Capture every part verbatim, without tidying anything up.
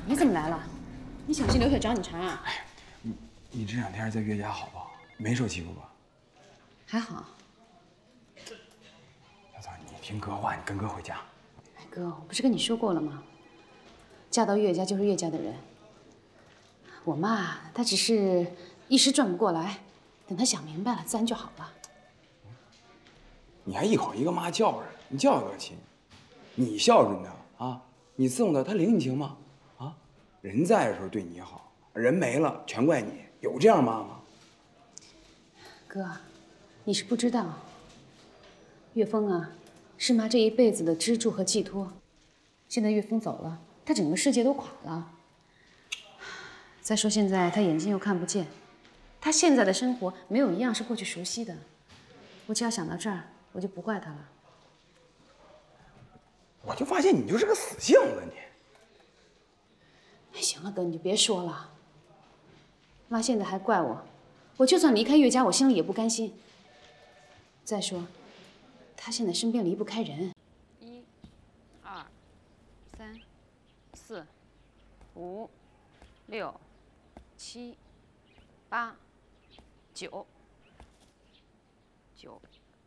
你怎么来了？你小心刘雪找你茬啊！ 哎，你你这两天在岳家好不好？没受欺负吧？ 还好。 小草，你听哥话，你跟哥回家。 哎，哥，我不是跟你说过了吗？嫁到岳家就是岳家的人。我妈她只是一时转不过来，等她想明白了，自然就好了。 你还一口一个妈叫着，你叫个亲。你孝顺她啊，你伺候她，她领你情吗？啊，人在的时候对你好，人没了全怪你，有这样妈吗？ 哥，你是不知道，岳峰啊，是妈这一辈子的支柱和寄托。现在岳峰走了，他整个世界都垮了。再说现在他眼睛又看不见，他现在的生活没有一样是过去熟悉的。我只要想到这儿，我就不怪他了。 我就发现你就是个死性子，你。 哎，行了，哥，你就别说了。妈现在还怪我，我就算离开岳家，我心里也不甘心。再说，他现在身边离不开人。一、二、三、四、五、六、七、八、九、九。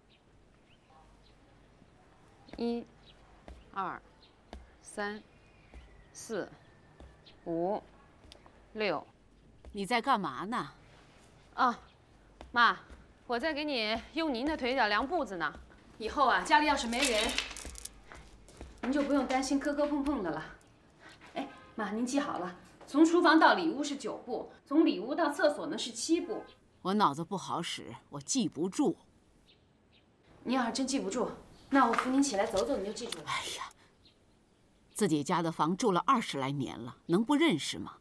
一、二、三、四、五、六。 你在干嘛呢？ 啊，妈，我在给你用您的腿脚量步子呢。以后啊，家里要是没人，您就不用担心磕磕碰碰的了。哎，妈，您记好了，从厨房到里屋是九步，从里屋到厕所呢是七步。 我脑子不好使，我记不住。 您要是真记不住，那我扶您起来走走，你就记住了。 哎呀，自己家的房住了二十来年了，能不认识吗？